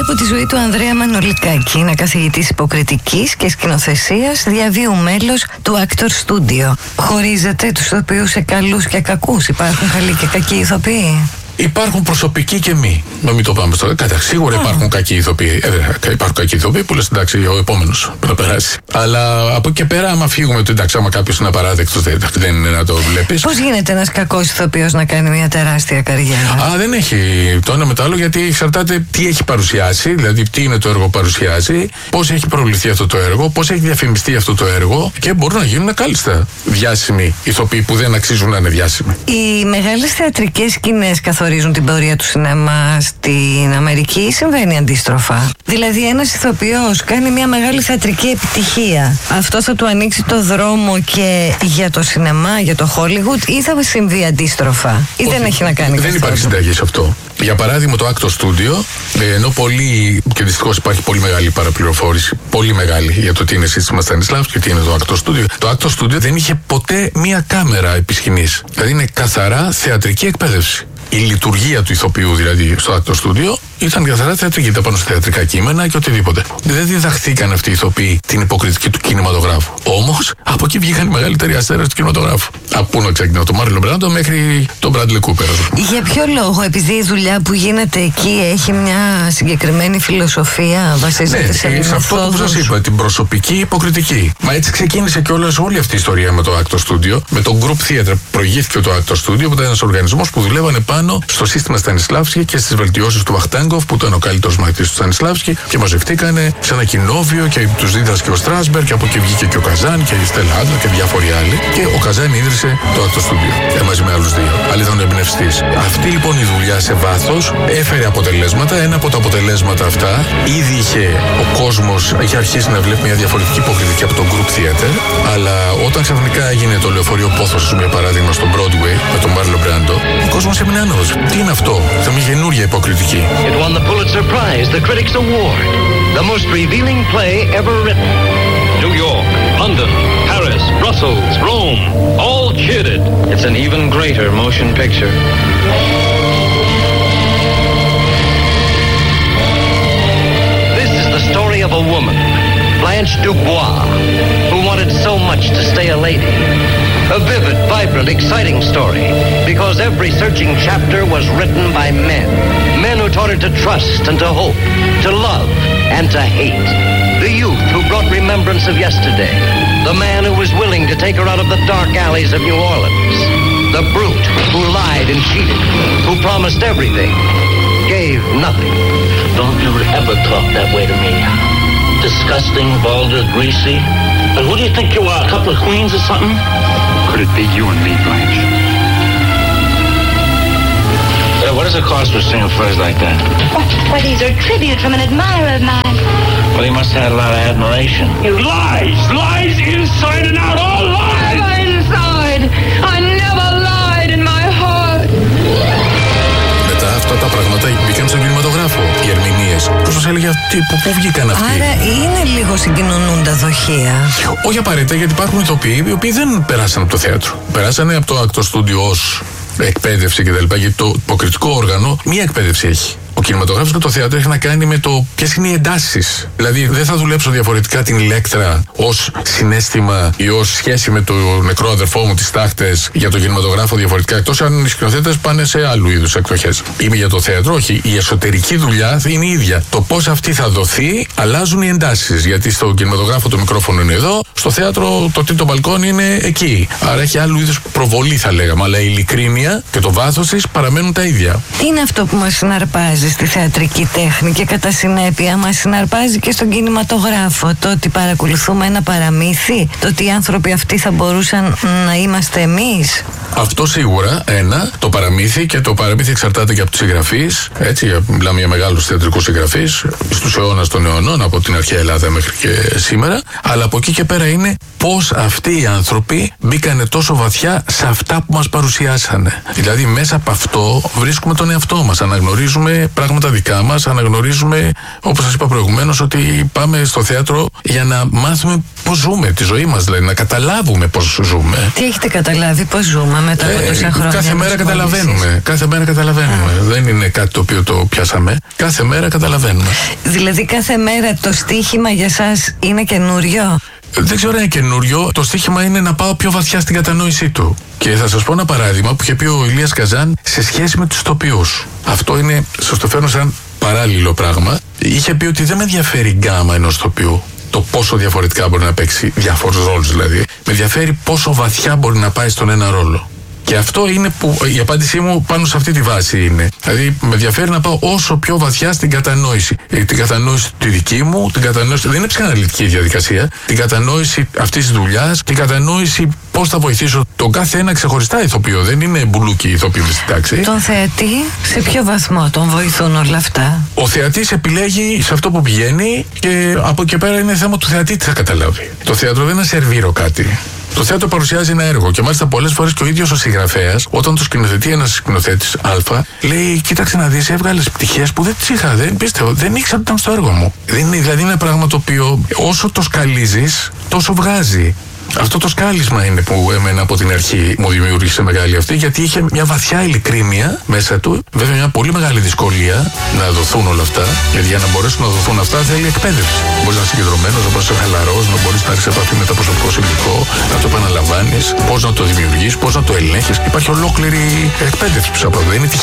από τη ζωή του Ανδρέα Μανολικάκη. Είναι καθηγητής υποκριτικής και σκηνοθεσίας, διαβίου μέλος του Actor Studio. Χωρίζετε τους ηθοποιούς σε καλούς και κακούς? Υπάρχουν καλοί και κακοί ηθοποιοί? Υπάρχουν προσωπικοί και μη. Να μην το πάμε στο. Σίγουρα υπάρχουν κακοί ηθοποιοί. Υπάρχουν κακοί ηθοποιοί που λες εντάξει, ο επόμενος να περάσει. Αλλά από εκεί και πέρα, άμα φύγουμε ότι εντάξει, άμα κάποιος είναι απαράδεκτος, δεν είναι να το βλέπεις. Πώς γίνεται ένας κακός ηθοποιός να κάνει μια τεράστια καριέρα? Δεν έχει το ένα με το άλλο, γιατί εξαρτάται τι έχει παρουσιάσει, δηλαδή τι είναι το έργο που παρουσιάζει, πώς έχει προβληθεί αυτό το έργο, πώς έχει διαφημιστεί αυτό το έργο και μπορούν να γίνουν κάλλιστα διάσημοι ηθοποιοί που δεν αξίζουν να είναι διάσημοι. Οι μεγάλες θεατρικές σκηνές καθορίζουν την πορεία του σινεμά στην Αμερική ή συμβαίνει αντίστροφα? Δηλαδή ένας ηθοποιός κάνει μια μεγάλη θεατρική επιτυχία, αυτό θα του ανοίξει το δρόμο και για το σινεμά, για το Hollywood, ή θα συμβεί αντίστροφα? Ή δεν έχει να κάνει καθόλου? Δεν υπάρχει συνταγή σε αυτό. Για παράδειγμα το Actor Studio, ενώ πολύ, και δυστυχώς υπάρχει πολύ μεγάλη παραπληροφόρηση, πολύ μεγάλη για το τι είναι σύστημα Στανισλάβσκι και τι είναι το Actor Studio. Το Actor Studio δεν είχε ποτέ μία κάμερα επί σκηνής. Δηλαδή είναι καθαρά θεατρική εκπαίδευση. Η λειτουργία του ηθοποιού δηλαδή στο Actor Studio ήταν καθαρά θεατρική, ήταν πάνω στα θεατρικά κείμενα και οτιδήποτε. Δεν διδαχθήκαν αυτοί οι ηθοποιοί την υποκριτική του κινηματογράφου. Όμως από εκεί βγήκαν οι μεγαλύτεροι αστέρες του κινηματογράφου. Από πού να ξεκινάω, τον Μάρλον Μπράντο μέχρι τον Μπράντλι Κούπερ. Για ποιο λόγο? Επειδή η δουλειά που γίνεται εκεί έχει μια συγκεκριμένη φιλοσοφία, βασίζεται σε αυτό που σας είπα, την προσωπική υποκριτική. Μα έτσι ξεκίνησε κιόλας όλη αυτή η ιστορία με το Actor Studio, με το Group Theater που προηγήθηκε το Actor Studio, που ήταν ένας οργανισμός που δουλεύανε πάνω στο σύστημα Στανισλάβσκι και στις βελτιώσεις του Βαχτάνκοφ, που ήταν ο καλύτερος μαθητής του Στανισλάβσκι, και μαζευτήκανε σε ένα κοινόβιο και τους δίδασκε ο Στράσμπεργκ, και από εκεί βγήκε και ο Καζάν και η Στέλλα Άντλερ και διάφοροι άλλοι. Και ο Καζάν ίδρυσε το Actor Studio μαζί με άλλους δύο. Άλλοι ήταν εμπνευστής. Αυτή λοιπόν η δουλειά σε βάθος έφερε αποτελέσματα. Ένα από τα αποτελέσματα αυτά, ήδη ο κόσμος είχε αρχίσει να βλέπει μια διαφορετική υποκριτική από το Group Theater, αλλά όταν ξαφνικά έγινε το λεωφορείο Πόθος, για παράδειγμα, στο Broadway με τον Μάρλον Μπράντο, ο κόσμος έμεινε άνοδος. Τι είναι αυτό? Θα μια καινούργια υποκριτική. It won the Pulitzer Prize, the Critics Award, the most revealing play ever written. New York, London, Paris, Brussels, Rome, all cheered it. It's an even greater motion picture. This is the story of a woman, Blanche Dubois, who wanted so much to stay a lady. A vivid, vibrant, exciting story, because every searching chapter was written by men. Men who taught her to trust and to hope, to love and to hate. The youth who brought remembrance of yesterday. The man who was willing to take her out of the dark alleys of New Orleans. The brute who lied and cheated, who promised everything, gave nothing. Don't you ever talk that way to me. Disgusting, vulgar, greasy. And who do you think you are, a couple of queens or something? Could it be you and me, Blanche? What does it cost to sing a phrase like that? Why, these are tribute from an admirer of mine. Well, he must have had a lot of admiration. You lies! Lies inside and out, all lies! Never inside! I never lied in my heart! Μετά αυτά τα πράγματα μπήκαν στον κινηματογράφο. Οι ερμηνείες. Πώς σας έλεγε πού βγήκαν αυτοί? Άρα είναι λίγο συγκοινωνούντα δοχεία. Όχι απαραίτητα, γιατί υπάρχουν ηθοποιοί οι οποίοι δεν περάσαν από το θέατρο. Περάσανε από το Actor Studio ως εκπαίδευση κτλ. Γιατί το υποκριτικό όργανο μία εκπαίδευση έχει. Ο κινηματογράφος και το θέατρο έχει να κάνει με το ποιες είναι οι εντάσεις. Δηλαδή, δεν θα δουλέψω διαφορετικά την Ηλέκτρα ως συναίσθημα ή ως σχέση με το νεκρό αδερφό μου, τις τάχτες, για το κινηματογράφο διαφορετικά. Εκτός αν οι σκηνοθέτες πάνε σε άλλου είδους εκδοχές. Είμαι για το θέατρο, όχι. Η εσωτερική δουλειά είναι η ίδια. Το πώς αυτή θα δοθεί, αλλάζουν οι εντάσεις. Γιατί στο κινηματογράφο το μικρόφωνο είναι εδώ, στο θέατρο το τρίτο μπαλκόνι είναι εκεί. Άρα έχει άλλου είδους προβολή, θα λέγαμε. Αλλά η ειλικρίνεια και το βάθος της παραμένουν τα ίδια. Τι είναι αυτό που μας συναρπάζει στη θεατρική τέχνη και κατά συνέπεια μας συναρπάζει και στον κινηματογράφο? Το ότι παρακολουθούμε ένα παραμύθι, το ότι οι άνθρωποι αυτοί θα μπορούσαν να είμαστε εμείς. Αυτό σίγουρα ένα, το παραμύθι, και το παραμύθι εξαρτάται και από τους συγγραφείς. Έτσι, μιλάμε για μεγάλους θεατρικούς συγγραφείς στους αιώνας των αιωνών, από την αρχαία Ελλάδα μέχρι και σήμερα. Αλλά από εκεί και πέρα είναι πώς αυτοί οι άνθρωποι μπήκανε τόσο βαθιά σε αυτά που μας παρουσιάσανε. Δηλαδή, μέσα από αυτό βρίσκουμε τον εαυτό μας, αναγνωρίζουμε πράγματα πράγματα δικά μας, αναγνωρίζουμε, όπως σας είπα προηγουμένως, ότι πάμε στο θέατρο για να μάθουμε πώς ζούμε τη ζωή μας, δηλαδή να καταλάβουμε πώς ζούμε. Τι έχετε καταλάβει, πώς ζούμε μετά από τόσα χρόνια? Κάθε μέρα καταλαβαίνουμε. Κάθε μέρα καταλαβαίνουμε. Δεν είναι κάτι το οποίο το πιάσαμε. Κάθε μέρα καταλαβαίνουμε. Δηλαδή κάθε μέρα το στοίχημα για σας είναι καινούριο? Δεν ξέρω αν είναι καινούριο. Το στοίχημα είναι να πάω πιο βαθιά στην κατανόησή του. Και θα σας πω ένα παράδειγμα που είχε πει ο Ηλίας Καζάν σε σχέση με τους ηθοποιούς. Αυτό είναι, σας το φέρνω σαν παράλληλο πράγμα. Είχε πει ότι δεν με ενδιαφέρει η γκάμα ενός ηθοποιού. Το πόσο διαφορετικά μπορεί να παίξει διάφορους ρόλους δηλαδή. Με ενδιαφέρει πόσο βαθιά μπορεί να πάει στον ένα ρόλο. Και αυτό είναι που η απάντησή μου πάνω σε αυτή τη βάση είναι. Δηλαδή, με ενδιαφέρει να πάω όσο πιο βαθιά στην κατανόηση. Την κατανόηση τη δική μου, την κατανόηση. Δεν είναι ψυχαναλυτική διαδικασία. Την κατανόηση αυτή τη δουλειά, την κατανόηση πώς θα βοηθήσω τον κάθε ένα ξεχωριστά ηθοποιό. Δεν είναι μπουλούκι ηθοποιοί στην τάξη. Τον θεατή, σε ποιο βαθμό τον βοηθούν όλα αυτά? Ο θεατής επιλέγει σε αυτό που πηγαίνει και από εκεί πέρα είναι θέμα του θεατή τι θα καταλάβει. Το θέατρο δεν είναι να σερβίρω κάτι. Το θέατρο παρουσιάζει ένα έργο και μάλιστα πολλές φορές και ο ίδιος ο συγγραφέας, όταν το σκηνοθετεί ένας σκηνοθέτης Α, λέει: κοίταξε να δεις, έβγαλες πτυχές που δεν τις είχα, δεν πίστευα, δεν ήξερα ότι ήταν στο έργο μου. Δηλαδή είναι ένα πράγμα το οποίο όσο το σκαλίζεις, τόσο βγάζει. Αυτό το σκάλισμα είναι που εμένα από την αρχή μου δημιούργησε μεγάλη αυτή, γιατί είχε μια βαθιά ειλικρίνεια μέσα του. Βέβαια, μια πολύ μεγάλη δυσκολία να δοθούν όλα αυτά, γιατί για να μπορέσουν να δοθούν αυτά θέλει εκπαίδευση. Μπορείς να είσαι συγκεντρωμένος, να μπορείς να είσαι χαλαρός, να μπορείς να έχεις επαφή με το προσωπικό υλικό, να το επαναλαμβάνεις, πώς να το δημιουργείς, πώς να το ελέγχεις. Υπάρχει ολόκληρη εκπαίδευση πίσω από αυτό. Δεν είναι